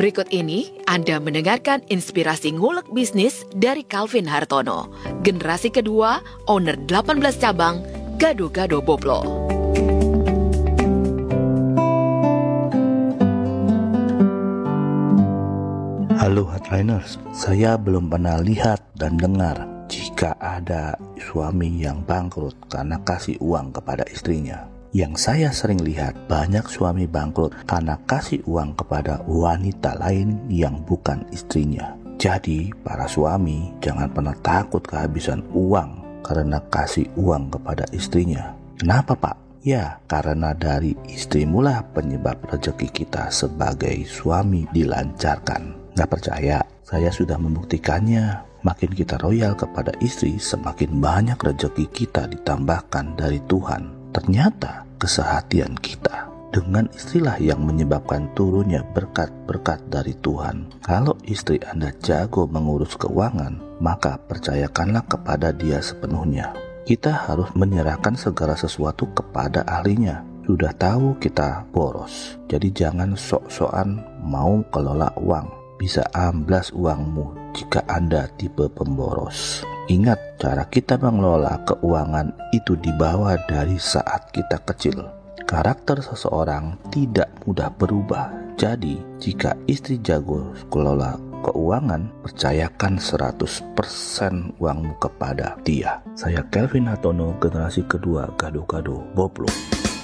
Berikut ini Anda mendengarkan inspirasi ngulek bisnis dari Calvin Hartono, generasi kedua, owner 18 cabang, Gado-Gado Boplo. Halo Headliners, saya belum pernah lihat dan dengar jika ada suami yang bangkrut karena kasih uang kepada istrinya. Yang saya sering lihat, banyak suami bangkrut karena kasih uang kepada wanita lain yang bukan istrinya. Jadi, para suami jangan pernah takut kehabisan uang karena kasih uang kepada istrinya. Kenapa, Pak? Ya, karena dari istrimulah penyebab rezeki kita sebagai suami dilancarkan. Gak percaya? Saya sudah membuktikannya. Makin kita royal kepada istri, semakin banyak rezeki kita ditambahkan dari Tuhan. Ternyata kesehatian kita dengan istrilah yang menyebabkan turunnya berkat-berkat dari Tuhan. Kalau istri Anda jago mengurus keuangan, maka percayakanlah kepada dia sepenuhnya. Kita harus menyerahkan segala sesuatu kepada ahlinya. Sudah tahu kita boros, jadi jangan sok-sokan mau kelola uang. Bisa amblas uangmu jika Anda tipe pemboros. Ingat, cara kita mengelola keuangan itu dibawa dari saat kita kecil. Karakter seseorang tidak mudah berubah. Jadi, jika istri jago kelola keuangan, percayakan 100% uangmu kepada dia. Saya Calvin Hartono, generasi kedua, Gado-Gado Boplo.